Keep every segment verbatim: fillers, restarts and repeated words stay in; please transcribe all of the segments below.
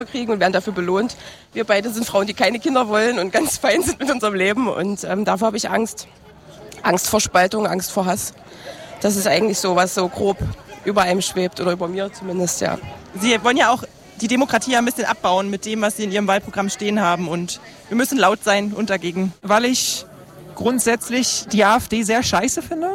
kriegen und werden dafür belohnt. Wir beide sind Frauen, die keine Kinder wollen und ganz fein sind mit unserem Leben und ähm, davor habe ich Angst. Angst vor Spaltung, Angst vor Hass. Das ist eigentlich so, was so grob über einem schwebt oder über mir zumindest, ja. Sie wollen ja auch die Demokratie ein bisschen abbauen mit dem, was Sie in Ihrem Wahlprogramm stehen haben und wir müssen laut sein und dagegen. Weil ich grundsätzlich die AfD sehr scheiße finde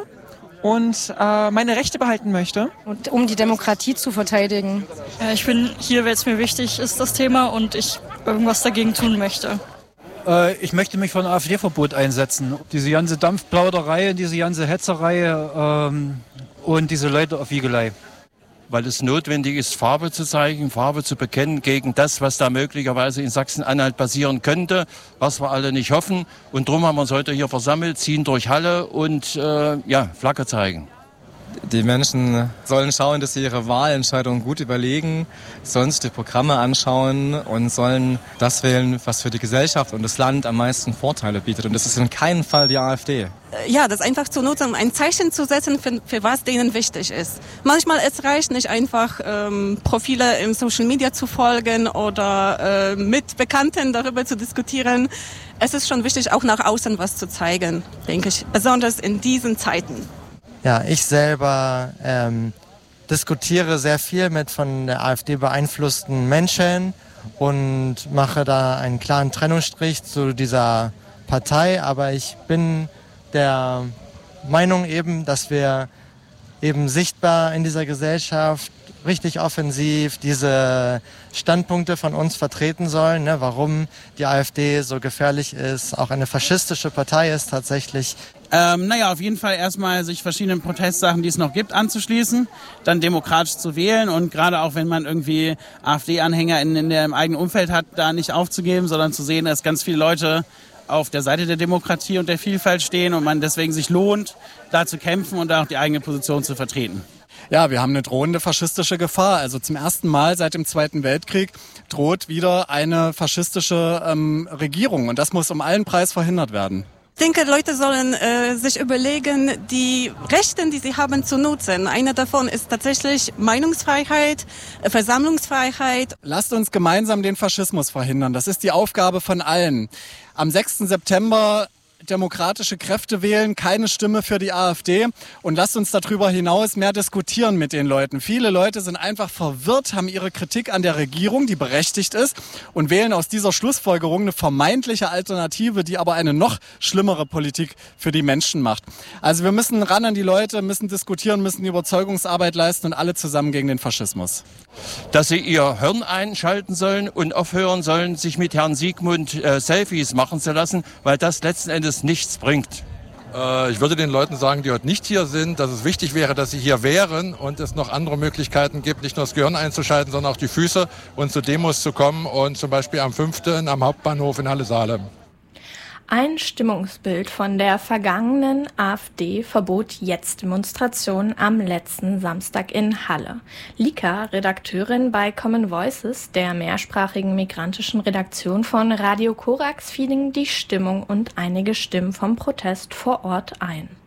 und äh, meine Rechte behalten möchte. Und um die Demokratie zu verteidigen. Ja, ich bin hier, weil es mir wichtig ist, das Thema, und ich irgendwas dagegen tun möchte. Äh, ich möchte mich für ein AfD-Verbot einsetzen. Diese ganze Dampfplauderei, diese ganze Hetzerei ähm, und diese Leute auf Wiegelei. Weil es notwendig ist, Farbe zu zeigen, Farbe zu bekennen gegen das, was da möglicherweise in Sachsen-Anhalt passieren könnte, was wir alle nicht hoffen. Und darum haben wir uns heute hier versammelt, ziehen durch Halle und äh, ja, Flagge zeigen. Die Menschen sollen schauen, dass sie ihre Wahlentscheidungen gut überlegen, sollen sich die Programme anschauen und sollen das wählen, was für die Gesellschaft und das Land am meisten Vorteile bietet. Und das ist in keinem Fall die AfD. Ja, das einfach zu nutzen, um ein Zeichen zu setzen, für, für was denen wichtig ist. Manchmal es reicht nicht einfach, ähm, Profile im Social Media zu folgen oder äh, mit Bekannten darüber zu diskutieren. Es ist schon wichtig, auch nach außen was zu zeigen, denke ich, besonders in diesen Zeiten. Ja, ich selber ähm, diskutiere sehr viel mit von der AfD beeinflussten Menschen und mache da einen klaren Trennungsstrich zu dieser Partei. Aber ich bin der Meinung eben, dass wir eben sichtbar in dieser Gesellschaft richtig offensiv diese Standpunkte von uns vertreten sollen, ne, warum die AfD so gefährlich ist, auch eine faschistische Partei ist tatsächlich. Ähm, naja, auf jeden Fall erstmal sich verschiedenen Protestsachen, die es noch gibt, anzuschließen, dann demokratisch zu wählen und gerade auch, wenn man irgendwie AfD-Anhänger in, in der, im eigenen Umfeld hat, da nicht aufzugeben, sondern zu sehen, dass ganz viele Leute auf der Seite der Demokratie und der Vielfalt stehen und man deswegen sich lohnt, da zu kämpfen und da auch die eigene Position zu vertreten. Ja, wir haben eine drohende faschistische Gefahr. Also zum ersten Mal seit dem Zweiten Weltkrieg droht wieder eine faschistische ähm, Regierung und das muss um allen Preis verhindert werden. Ich denke, Leute sollen äh, sich überlegen, die Rechte, die sie haben, zu nutzen. Eine davon ist tatsächlich Meinungsfreiheit, äh, Versammlungsfreiheit. Lasst uns gemeinsam den Faschismus verhindern. Das ist die Aufgabe von allen. Am sechsten September demokratische Kräfte wählen, keine Stimme für die AfD und lasst uns darüber hinaus mehr diskutieren mit den Leuten. Viele Leute sind einfach verwirrt, haben ihre Kritik an der Regierung, die berechtigt ist, und wählen aus dieser Schlussfolgerung eine vermeintliche Alternative, die aber eine noch schlimmere Politik für die Menschen macht. Also wir müssen ran an die Leute, müssen diskutieren, müssen die Überzeugungsarbeit leisten und alle zusammen gegen den Faschismus. Dass sie ihr Hirn einschalten sollen und aufhören sollen, sich mit Herrn Siegmund äh, Selfies machen zu lassen, weil das letzten Endes nichts bringt. Äh, ich würde den Leuten sagen, die heute nicht hier sind, dass es wichtig wäre, dass sie hier wären und es noch andere Möglichkeiten gibt, nicht nur das Gehirn einzuschalten, sondern auch die Füße und zu Demos zu kommen und zum Beispiel am fünften am Hauptbahnhof in Halle-Saale. Ein Stimmungsbild von der vergangenen AfD verbot jetzt Demonstrationen am letzten Samstag in Halle. Lika, Redakteurin bei Common Voices, der mehrsprachigen migrantischen Redaktion von Radio Korax, fielen die Stimmung und einige Stimmen vom Protest vor Ort ein.